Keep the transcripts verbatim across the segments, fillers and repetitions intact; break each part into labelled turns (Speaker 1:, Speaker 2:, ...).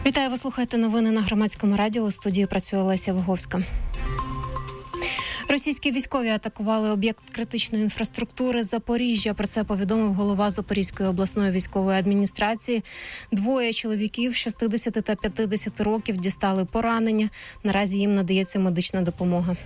Speaker 1: Вітаю, ви слухаєте новини на Громадському радіо. У студії працює Леся Виговська. Російські військові атакували об'єкт критичної інфраструктури Запоріжжя. Про це повідомив голова Запорізької обласної військової адміністрації. Двоє чоловіків шістдесят та п'ятдесят років дістали поранення. Наразі їм надається медична допомога.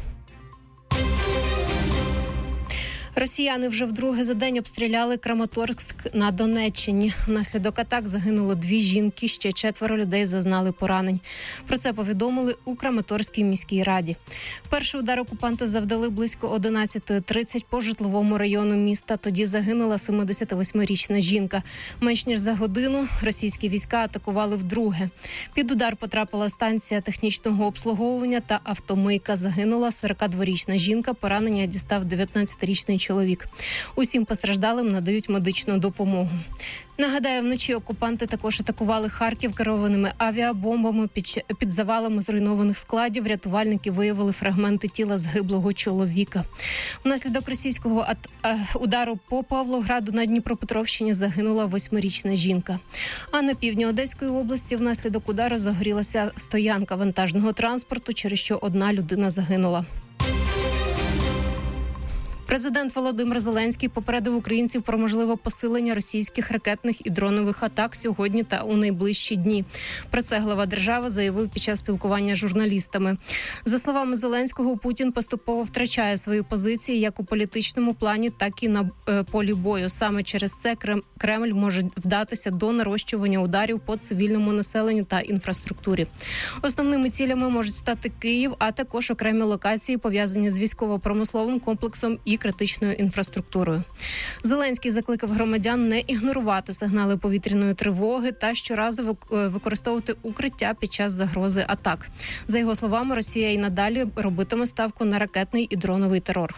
Speaker 1: Росіяни вже вдруге за день обстріляли Краматорськ на Донеччині. Внаслідок атак загинуло дві жінки, ще четверо людей зазнали поранень. Про це повідомили у Краматорській міській раді. Перший удар окупанти завдали близько одинадцята тридцять по житловому району міста. Тоді загинула семидесятивосьмирічна жінка. Менш ніж за годину російські війська атакували вдруге. Під удар потрапила станція технічного обслуговування та автомийка. Загинула сорокадворічна жінка, поранення дістав дев'ятнадцятирічний чоловік. Усім постраждалим надають медичну допомогу. Нагадаю, вночі окупанти також атакували Харків керованими авіабомбами. Під, під завалами зруйнованих складів рятувальники виявили фрагменти тіла згиблого чоловіка. Внаслідок російського ат... удару по Павлограду на Дніпропетровщині загинула восьмирічна жінка. А на півдні Одеської області внаслідок удару загорілася стоянка вантажного транспорту, через що одна людина загинула. Президент Володимир Зеленський попередив українців про можливе посилення російських ракетних і дронових атак сьогодні та у найближчі дні. Про це глава держави заявив під час спілкування з журналістами. За словами Зеленського, Путін поступово втрачає свої позиції як у політичному плані, так і на е, полі бою. Саме через це Кремль може вдатися до нарощування ударів по цивільному населенню та інфраструктурі. Основними цілями можуть стати Київ, а також окремі локації, пов'язані з військово-промисловим комплексом і критичною інфраструктурою. Зеленський закликав громадян не ігнорувати сигнали повітряної тривоги та щоразу використовувати укриття під час загрози атак. За його словами, Росія і надалі робитиме ставку на ракетний і дроновий терор.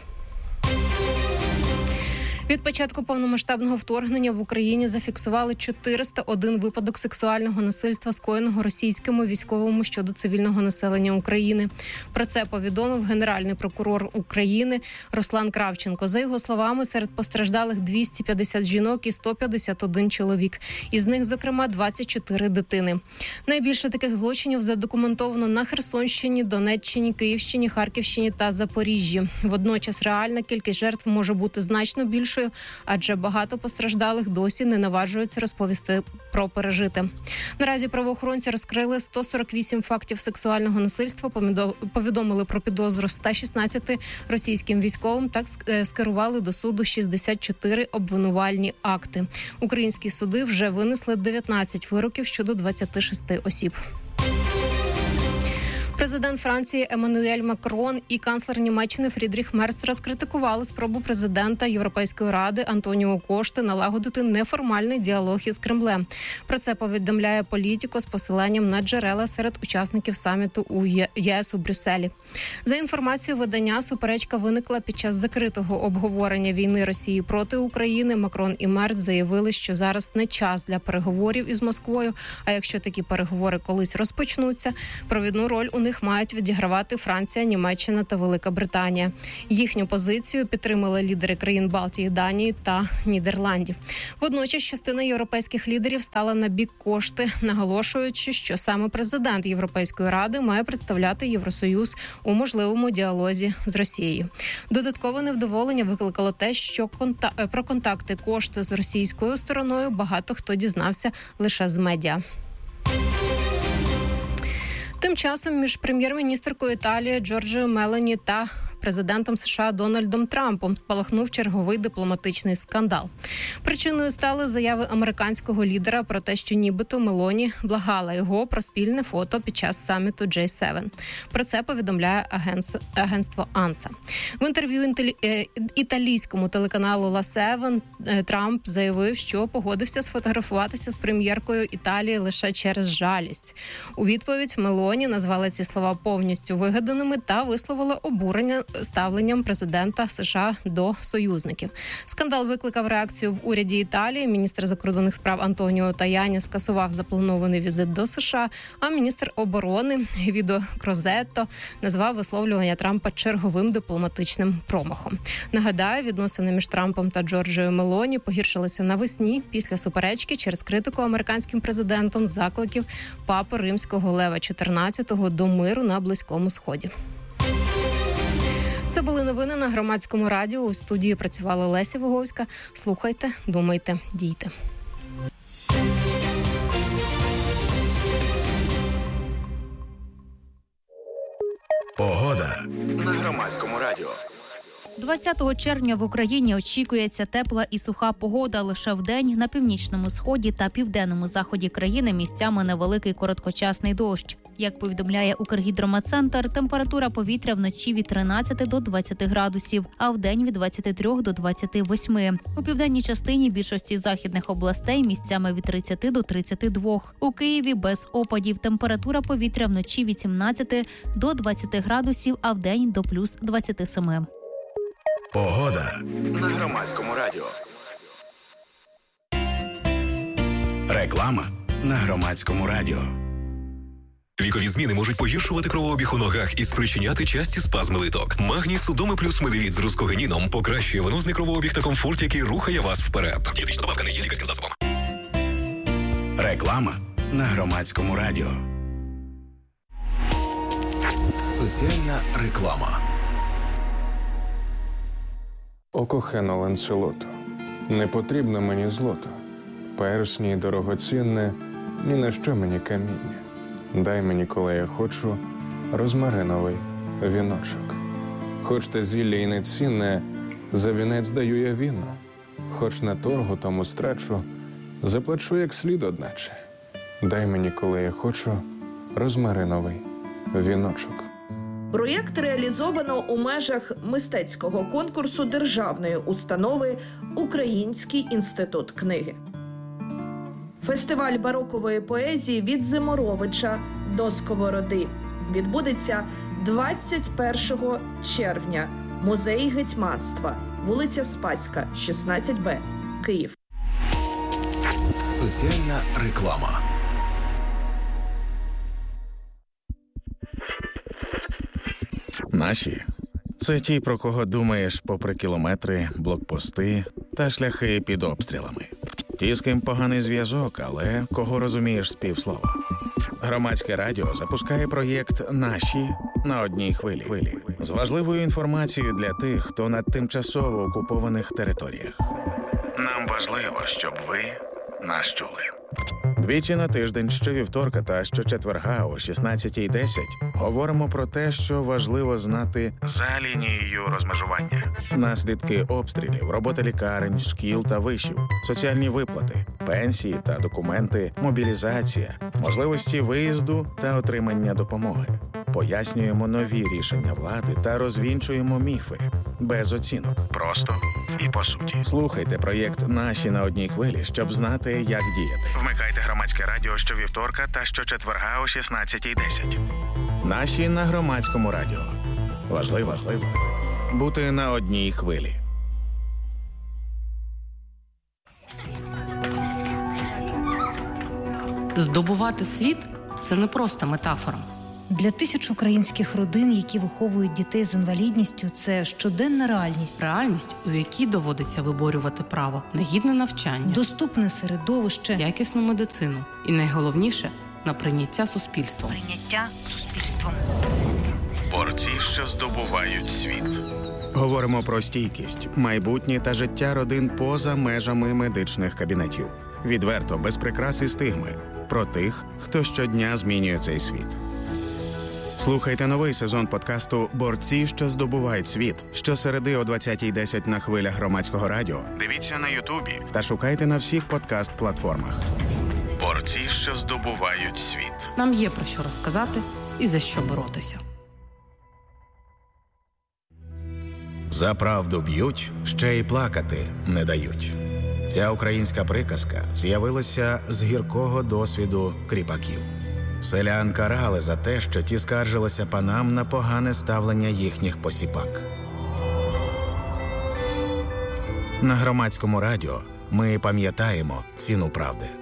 Speaker 1: Від початку повномасштабного вторгнення в Україні зафіксували чотириста один випадок сексуального насильства, скоєного російськими військовими щодо цивільного населення України. Про це повідомив Генеральний прокурор України Руслан Кравченко. За його словами, серед постраждалих двісті п'ятдесят жінок і сто п'ятдесят один чоловік. Із них, зокрема, двадцять чотири дитини. Найбільше таких злочинів задокументовано на Херсонщині, Донеччині, Київщині, Харківщині та Запоріжжі. Водночас реальна кількість жертв може бути значно більшою, адже багато постраждалих досі не наважуються розповісти про пережите. Наразі правоохоронці розкрили сто сорок вісім фактів сексуального насильства, повідомили про підозру ста шістнадцяти російським військовим, так скерували до суду шістдесят чотири обвинувальні акти. Українські суди вже винесли дев'ятнадцять вироків щодо двадцяти шести осіб. Президент Франції Еммануель Макрон і канцлер Німеччини Фрідріх Мерц розкритикували спробу президента Європейської ради Антоніо Кошти налагодити неформальний діалог із Кремлем. Про це повідомляє Політіко з посиланням на джерела серед учасників саміту у ЄС у Брюсселі. За інформацією видання, суперечка виникла під час закритого обговорення війни Росії проти України. Макрон і Мерц заявили, що зараз не час для переговорів із Москвою, а якщо такі переговори колись розпочнуться, провідну роль у них мають відігравати Франція, Німеччина та Велика Британія. Їхню позицію підтримали лідери країн Балтії, Данії та Нідерландів. Водночас частина європейських лідерів стала на бік Кошти, наголошуючи, що саме президент Європейської ради має представляти Євросоюз у можливому діалозі з Росією. Додаткове невдоволення викликало те, що конта- про контакти Кошти з російською стороною багато хто дізнався лише з медіа. Тим часом між прем'єр-міністркою Італії Джорджією Мелоні та президентом США Дональдом Трампом спалахнув черговий дипломатичний скандал. Причиною стали заяви американського лідера про те, що нібито Мелоні благала його про спільне фото під час саміту джей севен. Про це повідомляє агентство, агентство Анса. В інтерв'ю інтелі... італійському телеканалу Ла Севен Трамп заявив, що погодився сфотографуватися з прем'єркою Італії лише через жалість. У відповідь Мелоні назвала ці слова повністю вигаданими та висловила обурення ставленням президента США до союзників. Скандал викликав реакцію в уряді Італії. Міністр закордонних справ Антоніо Таяні скасував запланований візит до США, а міністр оборони Гвідо Крозетто назвав висловлювання Трампа черговим дипломатичним промахом. Нагадаю, відносини між Трампом та Джорджією Мелоні погіршилися навесні після суперечки через критику американським президентом закликів папи Римського Лева чотирнадцятого до миру на Близькому Сході. Це були новини на Громадському радіо. У студії працювала Леся Виговська. Слухайте, думайте, дійте.
Speaker 2: Погода на Громадському радіо.
Speaker 3: двадцятого червня в Україні очікується тепла і суха погода. Лише вдень на північному сході та південному заході країни місцями невеликий короткочасний дощ. Як повідомляє Укргідрометцентр, температура повітря вночі від тринадцяти до двадцяти градусів, а вдень від двадцяти трьох до двадцяти восьми. У південній частині більшості західних областей місцями від тридцяти до тридцяти двох. У Києві без опадів температура повітря вночі від сімнадцяти до двадцяти градусів, а вдень до плюс двадцяти семи.
Speaker 2: Погода на Громадському радіо. Реклама на Громадському радіо.
Speaker 4: Вікові зміни можуть погіршувати кровообіг у ногах і спричиняти часті спазми литок. Магній Судоми плюс Медивіт з рускогеніном покращує венозний кровообіг та комфорт, який рухає вас вперед. Дієтична добавка не є лікарським засобом.
Speaker 2: Реклама на Громадському радіо. Соціальна реклама.
Speaker 5: О кохано Ланселото, не потрібно мені злото, персні дорогоцінне, ні на що мені каміння. Дай мені, коли я хочу, розмариновий віночок. Хоч те зілля і не цінне, за вінець даю я віно. Хоч на торгу тому страчу, заплачу як слід одначе. Дай мені, коли я хочу, розмариновий віночок.
Speaker 6: Проєкт реалізовано у межах мистецького конкурсу державної установи «Український інститут книги». Фестиваль барокової поезії «Від Зиморовича до Сковороди» відбудеться двадцять першого червня. Музей гетьманства, вулиця Спаська, шістнадцять Б, Київ.
Speaker 2: Соціальна реклама.
Speaker 7: Наші – це ті, про кого думаєш попри кілометри, блокпости та шляхи під обстрілами. Ті, з ким поганий зв'язок, але кого розумієш з півслова. Громадське радіо запускає проєкт «Наші» на одній хвилі. З важливою інформацією для тих, хто на тимчасово окупованих територіях. Нам важливо, щоб ви нас чули. Двічі на тиждень, щовівторка та щочетверга о шістнадцятій десять говоримо про те, що важливо знати за лінією розмежування. Наслідки обстрілів, робота лікарень, шкіл та вишів, соціальні виплати, пенсії та документи, мобілізація, можливості виїзду та отримання допомоги. Пояснюємо нові рішення влади та розвінчуємо міфи. Без оцінок. Просто і по суті. Слухайте проєкт «Наші» на одній хвилі, щоб знати, як діяти. Вмикайте Громадське радіо щовівторка та щочетверга о шістнадцятій десять. «Наші» на Громадському радіо. Важливо, важливо бути на одній хвилі.
Speaker 8: Здобувати світ – це не просто метафора.
Speaker 9: Для тисяч українських родин, які виховують дітей з інвалідністю, це щоденна реальність.
Speaker 8: Реальність, у якій доводиться виборювати право на гідне навчання,
Speaker 9: доступне середовище,
Speaker 8: якісну медицину і, найголовніше, на прийняття суспільством.
Speaker 9: Прийняття суспільством.
Speaker 7: Борці, що здобувають світ. Говоримо про стійкість, майбутнє та життя родин поза межами медичних кабінетів. Відверто, без прикрас і стигми. Про тих, хто щодня змінює цей світ. Слухайте новий сезон подкасту «Борці, що здобувають світ» щосереди о двадцятій десять на хвилях Громадського радіо. Дивіться на Ютубі та шукайте на всіх подкаст-платформах. Борці, що здобувають світ.
Speaker 8: Нам є про що розказати і за що боротися.
Speaker 7: За правду б'ють, ще й плакати не дають. Ця українська приказка з'явилася з гіркого досвіду кріпаків. Селян карали за те, що ті скаржилися панам на погане ставлення їхніх посіпак. На Громадському радіо ми пам'ятаємо ціну правди.